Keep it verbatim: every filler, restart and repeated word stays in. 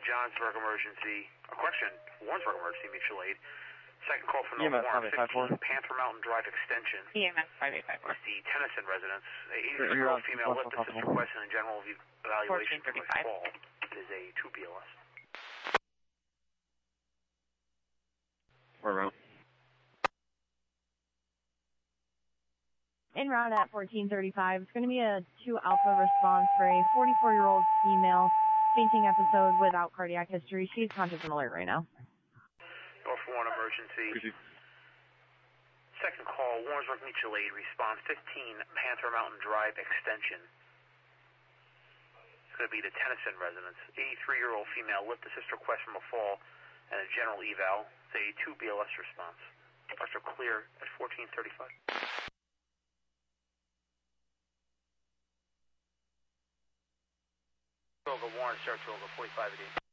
Johnsburg emergency, a question, Warrensburg emergency, mutual aid. Second call from the E M S Warren, fifteen, Panther Mountain Drive extension. E M S five eight five four. It's the Tennyson residence. A eighty-three-year-old female lip assist request and a general evaluation for this call. It is a two B L S. Four route. En route at fourteen thirty-five, it's going to be a two Alpha response for a forty-four-year-old female fainting episode without cardiac history. She's conscious and alert right now. North one emergency. Second call, Warrensburg Mutual Aid, response fifteen Panther Mountain Drive extension. It's going to be the Tennyson residence. eighty-three-year-old female lift assist request from a fall and a general eval. It's a two B L S response. Parts are clear at fourteen thirty-five. Warren, Saratoga, forty-five at eight.